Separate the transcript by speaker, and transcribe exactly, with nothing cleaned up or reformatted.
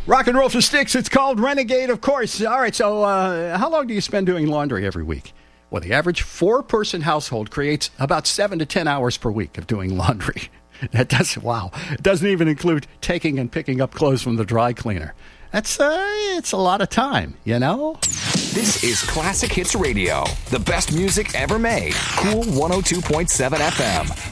Speaker 1: Rock and roll for sticks. It's called Renegade, of course. All right, so uh, how long do you spend doing laundry every week? Well, the average four-person household creates about seven to ten hours per week of doing laundry. That does, wow. It doesn't even include taking and picking up clothes from the dry cleaner. That's, uh, it's a lot of time, you know?
Speaker 2: This is Classic Hits Radio, the best music ever made. Cool one oh two point seven F M.